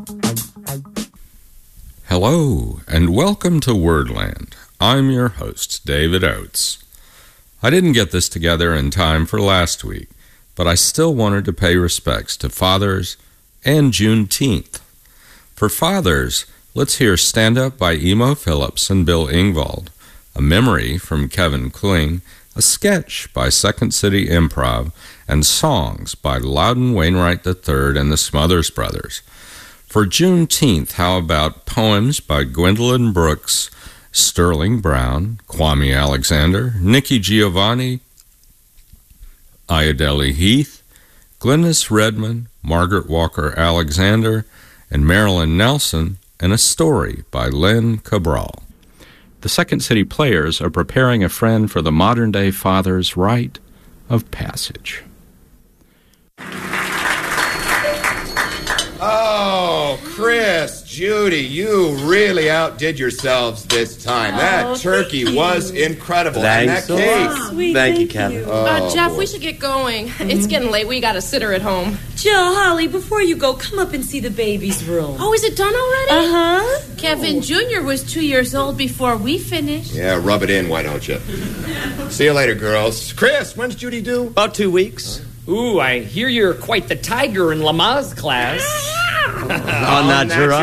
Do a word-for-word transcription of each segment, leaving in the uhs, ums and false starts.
Hello, and welcome to Wordland. I'm your host, David Oates. I didn't get this together in time for last week, but I still wanted to pay respects to Fathers and Juneteenth. For Fathers, let's hear Stand Up by Emo Phillips and Bill Engvall, A Memory from Kevin Kling, a sketch by Second City Improv, and songs by Loudon Wainwright the third and the Smothers Brothers. For Juneteenth, how about poems by Gwendolyn Brooks, Sterling Brown, Kwame Alexander, Nikki Giovanni, Iadeli Heath, Glennis Redmond, Margaret Walker Alexander, and Marilyn Nelson, and a story by Lynn Cabral. The Second City Players are preparing a friend for the modern-day father's rite of passage. Oh, Chris, Judy, you really outdid yourselves this time. Oh, that turkey was incredible. Thanks and that cake. Oh, sweet, thank, thank you, Kevin. you. Oh, uh, Jeff, boy. we should get going. Mm-hmm. It's getting late. We got a sitter at home. Jill, Holly, before you go, come up and see the baby's room. Oh, is it done already? Uh-huh. Kevin oh. Junior was two years old before we finished. Yeah, rub it in, why don't you? See you later, girls. Chris, when's Judy due? About two weeks. Ooh, I hear you're quite the tiger in Lamaze class. Oh, natural.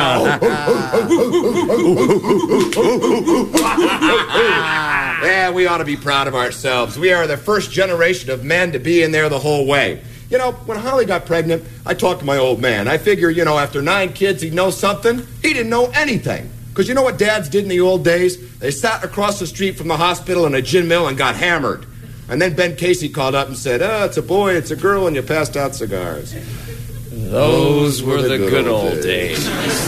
Yeah, we ought to be proud of ourselves. We are the first generation of men to be in there the whole way. You know, when Holly got pregnant, I talked to my old man. I figure, you know, after nine kids, he'd know something. He didn't know anything. Because you know what dads did in the old days? They sat across the street from the hospital in a gin mill and got hammered. And then Ben Casey called up and said, oh, it's a boy, it's a girl, and you passed out cigars. Those were the good old days.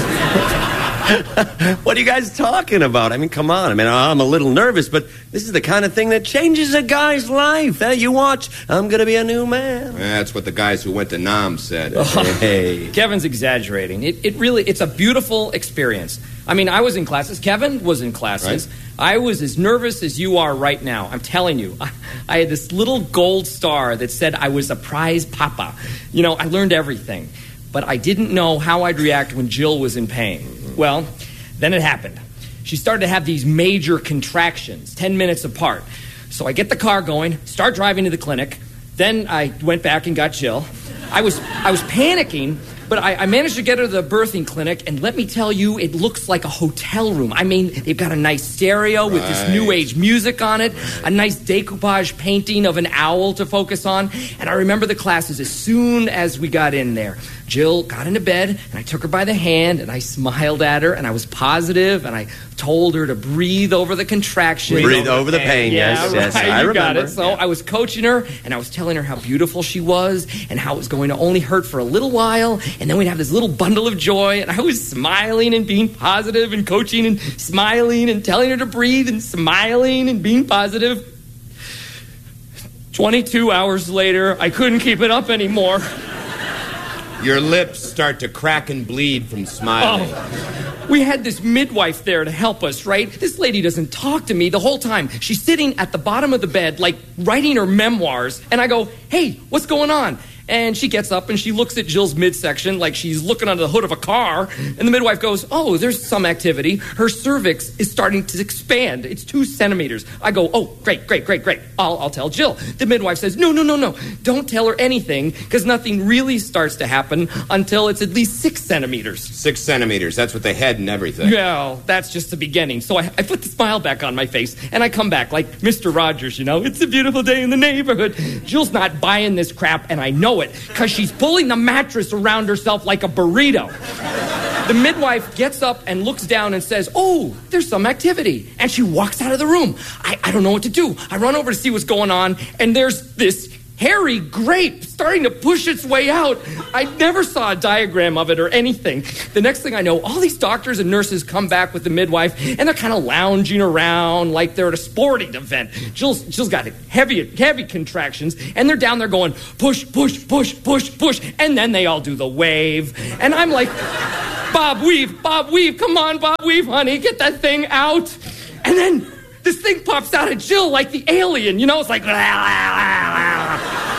What are you guys talking about? I mean, come on. I mean, I'm a little nervous, but this is the kind of thing that changes a guy's life. Eh? You watch, I'm going to be a new man. That's what the guys who went to Nam said. Hey. Kevin's exaggerating. It, it really, it's a beautiful experience. I mean, I was in classes. Kevin was in classes. Right. I was as nervous as you are right now. I'm telling you. I, I had this little gold star that said I was a prize papa. You know, I learned everything. But I didn't know how I'd react when Jill was in pain. Well, then it happened. She started to have these major contractions, ten minutes apart. So I get the car going, start driving to the clinic. Then I went back and got Jill. I was I was panicking, but I, I managed to get her to the birthing clinic, and let me tell you, it looks like a hotel room. I mean, they've got a nice stereo with this new age music on it, a nice decoupage painting of an owl to focus on, and I remember the classes as soon as we got in there. Jill got into bed, and I took her by the hand, and I smiled at her, and I was positive, and I told her to breathe over the contraction. Breathe over the pain, yeah, yes, right, yes, I you remember. got it. So yeah. I was coaching her, and I was telling her how beautiful she was, and how it was going to only hurt for a little while, and then we'd have this little bundle of joy, and I was smiling and being positive and coaching and smiling and telling her to breathe and smiling and being positive. twenty-two hours later, I couldn't keep it up anymore. Your lips start to crack and bleed from smiling. Oh, we had this midwife there to help us, right? This lady doesn't talk to me the whole time. She's sitting at the bottom of the bed, like writing her memoirs. And I go, hey, what's going on? And she gets up and she looks at Jill's midsection like she's looking under the hood of a car. And the midwife goes, oh, there's some activity. Her cervix is starting to expand. It's two centimeters. I go, oh, great, great, great, great. I'll, I'll tell Jill. The midwife says, no, no, no, no. Don't tell her anything, because nothing really starts to happen until it's at least six centimeters. Six centimeters. That's what they had and everything. Well, that's just the beginning. So I, I put the smile back on my face, and I come back like Mister Rogers, you know. It's a beautiful day in the neighborhood. Jill's not buying this crap, and I know it, because she's pulling the mattress around herself like a burrito. The midwife gets up and looks down and says, oh, there's some activity. And she walks out of the room. I, I don't know what to do. I run over to see what's going on, and there's this hairy grape starting to push its way out. I never saw a diagram of it or anything. The next thing I know, all these doctors and nurses come back with the midwife, and they're kind of lounging around like they're at a sporting event. Jill's, Jill's got heavy, heavy contractions, and they're down there going, push, push, push, push, push, and then they all do the wave. And I'm like, Bob Weave, Bob Weave, come on, Bob Weave, honey, get that thing out. And then this thing pops out of Jill like the alien, you know? It's like,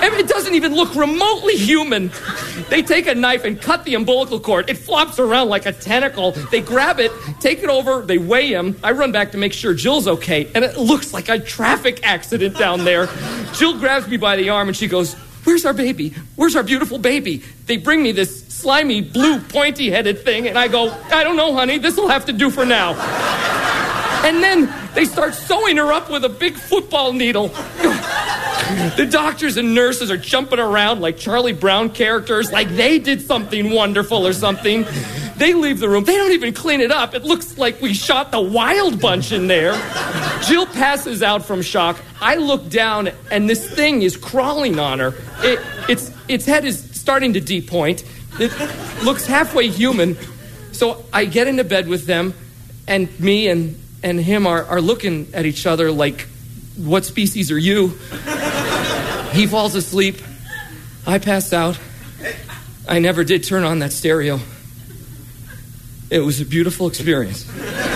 And it doesn't even look remotely human. They take a knife and cut the umbilical cord. It flops around like a tentacle. They grab it, take it over, they weigh him. I run back to make sure Jill's okay, and it looks like a traffic accident down there. Jill grabs me by the arm and she goes, "Where's our baby? Where's our beautiful baby?" They bring me this slimy, blue, pointy-headed thing, and I go, "I don't know, honey. This'll have to do for now." And then they start sewing her up with a big football needle. The doctors and nurses are jumping around like Charlie Brown characters, like they did something wonderful or something. They leave the room. They don't even clean it up. It looks like we shot the Wild Bunch in there. Jill passes out from shock. I look down, and this thing is crawling on her. It, its, its head is starting to depoint. It looks halfway human. So I get into bed with them, and me and, and him are, are looking at each other like, what species are you? He falls asleep. I pass out. I never did turn on that stereo. It was a beautiful experience.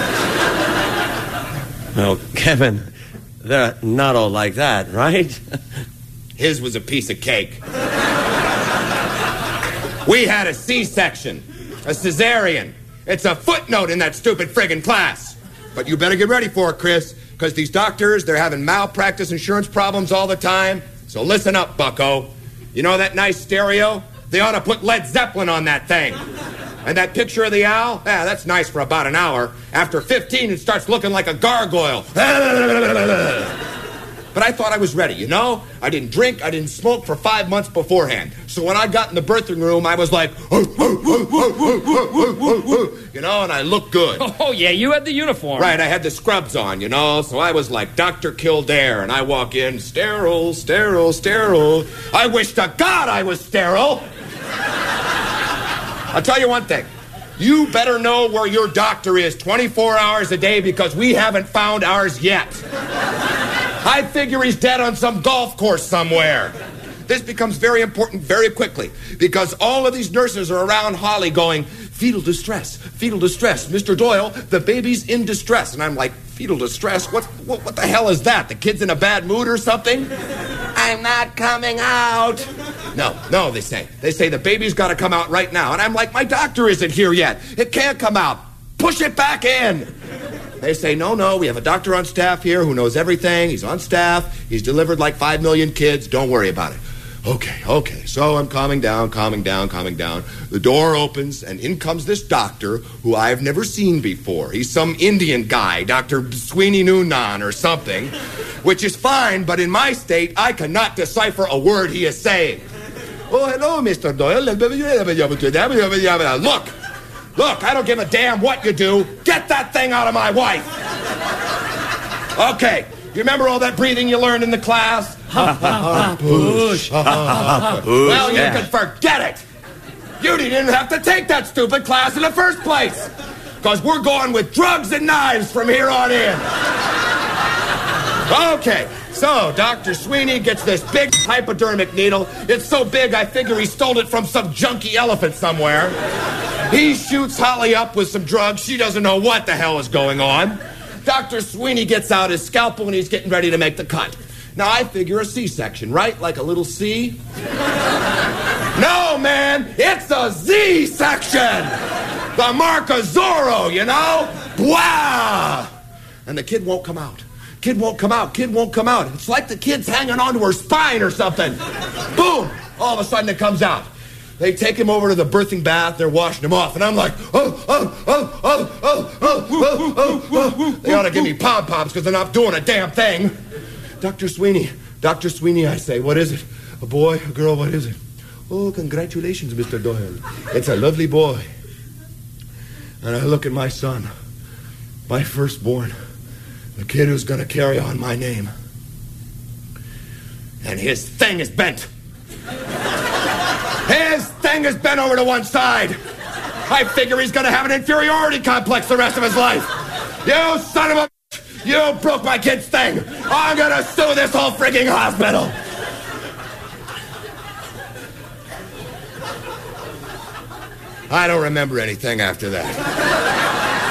Well, Kevin, they're not all like that, right? His was a piece of cake. We had a C-section, a cesarean. It's a footnote in that stupid friggin' class. But you better get ready for it, Chris, because these doctors, they're having malpractice insurance problems all the time. So listen up, bucko. You know that nice stereo? They ought to put Led Zeppelin on that thing. And that picture of the owl? Yeah, that's nice for about an hour. After fifteen, it starts looking like a gargoyle. But I thought I was ready, you know? I didn't drink, I didn't smoke for five months beforehand. So when I got in the birthing room, I was like, you know, and I looked good. Oh, yeah, you had the uniform. Right, I had the scrubs on, you know, so I was like Doctor Kildare, and I walk in, sterile, sterile, sterile. I wish to God I was sterile. I'll tell you one thing. You better know where your doctor is twenty-four hours a day because we haven't found ours yet. I figure he's dead on some golf course somewhere. This becomes very important very quickly because all of these nurses are around Holly going, fetal distress, fetal distress. Mister Doyle, the baby's in distress. And I'm like, fetal distress? What, what, what the hell is that? The kid's in a bad mood or something? I'm not coming out. No, no, they say. They say the baby's got to come out right now. And I'm like, my doctor isn't here yet. It can't come out. Push it back in. They say, no, no, we have a doctor on staff here who knows everything. He's on staff. He's delivered like five million kids. Don't worry about it. Okay, okay. So I'm calming down, calming down, calming down. The door opens, and in comes this doctor who I've never seen before. He's some Indian guy, Doctor Sweeney Noonan or something, which is fine, but in my state, I cannot decipher a word he is saying. Oh, hello, Mister Doyle. Look, look, I don't give a damn what you do. Get that thing out of my wife. Okay, you remember all that breathing you learned in the class? Ha, ha, ha, push. Ha, ha, ha, push. Well, you can forget it. You didn't even have to take that stupid class in the first place. Because we're going with drugs and knives from here on in. Okay, so Doctor Sweeney gets this big hypodermic needle. It's so big, I figure he stole it from some junky elephant somewhere. He shoots Holly up with some drugs. She doesn't know what the hell is going on. Doctor Sweeney gets out his scalpel and he's getting ready to make the cut. Now, I figure a C-section, right? Like a little C? No, man, it's a Z-section! The mark of Zorro, you know? Wow! And the kid won't come out. Kid won't come out. Kid won't come out. It's like the kid's hanging onto her spine or something. Boom! All of a sudden it comes out. They take him over to the birthing bath. They're washing him off. And I'm like, oh, oh, oh, oh, oh, oh, oh, oh, oh. They ought to give me pom-poms because they're not doing a damn thing. Doctor Sweeney, Doctor Sweeney, I say, what is it? A boy, a girl, what is it? Oh, congratulations, Mister Doyle. It's a lovely boy. And I look at my son, my firstborn, the kid who's going to carry on my name. And his thing is bent. His thing is bent over to one side. I figure he's going to have an inferiority complex the rest of his life. You son of a... You broke my kid's thing. I'm going to sue this whole freaking hospital. I don't remember anything after that.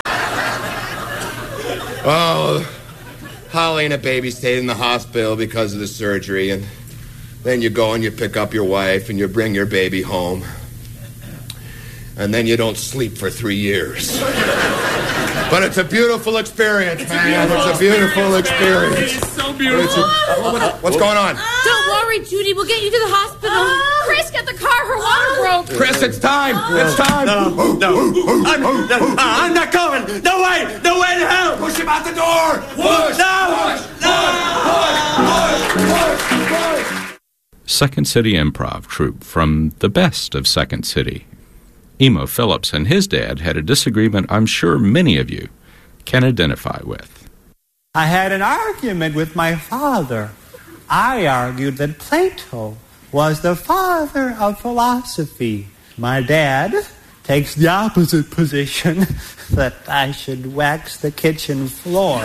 Oh, Holly and a baby stayed in the hospital because of the surgery, and Then you go and you pick up your wife and you bring your baby home. And then you don't sleep for three years. But it's a beautiful experience, it's man. A it's a beautiful experience. experience. It's so beautiful. A, what's going on? Don't worry, Judy. We'll get you to the hospital. Chris, get the car. Her water broke. Chris, it's time. It's time. No, no. I'm, no, I'm not going. No way. No way to hell. Push him out the door. Push. No. Push. Push. Push. Push. Push. Push. Second City Improv troupe from the best of Second City. Emo Phillips and his dad had a disagreement I'm sure many of you can identify with. I had an argument with my father. I argued that Plato was the father of philosophy. My dad takes the opposite position, that I should wax the kitchen floor.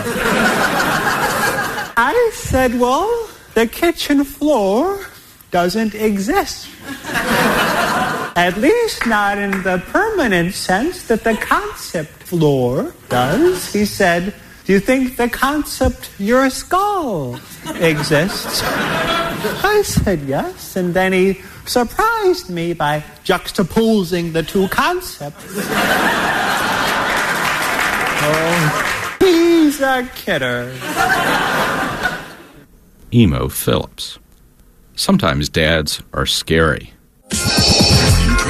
I said, well, the kitchen floor doesn't exist. At least not in the permanent sense that the concept floor does. He said, do you think the concept your skull exists? I said yes, and then he surprised me by juxtaposing the two concepts. Oh, he's a kidder. Emo Phillips. Sometimes dads are scary.